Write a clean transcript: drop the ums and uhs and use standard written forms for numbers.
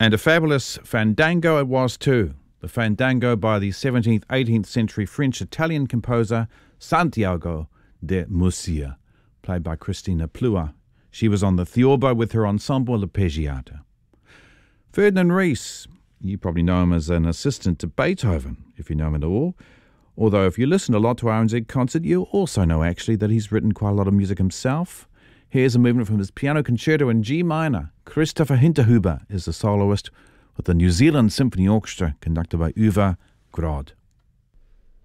And a fabulous fandango it was too. The fandango by the 17th, 18th century French-Italian composer Santiago de Murcia, played by Christina Plua. She was on the theorbo with her ensemble Arpeggiata. Ferdinand Ries, you probably know him as an assistant to Beethoven, if you know him at all. Although if you listen a lot to RNZ Concert, you also know actually that he's written quite a lot of music himself. Here's a movement from his piano concerto in G minor. Christopher Hinterhuber is the soloist with the New Zealand Symphony Orchestra conducted by Uwe Grod.